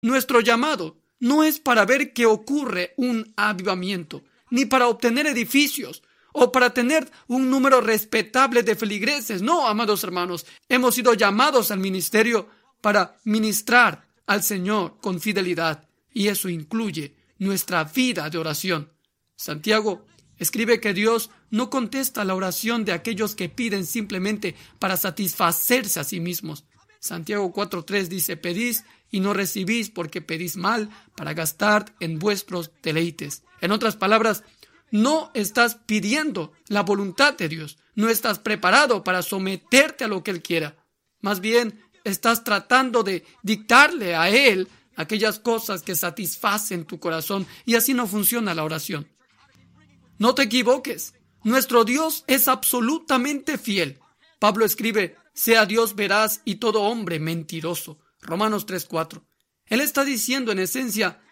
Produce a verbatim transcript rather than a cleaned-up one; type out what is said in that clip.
Nuestro llamado no es para ver que ocurre un avivamiento, ni para obtener edificios o para tener un número respetable de feligreses. No, amados hermanos, hemos sido llamados al ministerio para ministrar al Señor con fidelidad, y eso incluye nuestra vida de oración. Santiago escribe que Dios no contesta la oración de aquellos que piden simplemente para satisfacerse a sí mismos. Santiago cuatro tres dice: pedís y no recibís porque pedís mal para gastar en vuestros deleites. En otras palabras, no estás pidiendo la voluntad de Dios. No estás preparado para someterte a lo que Él quiera. Más bien, estás tratando de dictarle a Él aquellas cosas que satisfacen tu corazón, y así no funciona la oración. No te equivoques. Nuestro Dios es absolutamente fiel. Pablo escribe: sea Dios veraz y todo hombre mentiroso. Romanos tres cuatro. Él está diciendo en esencia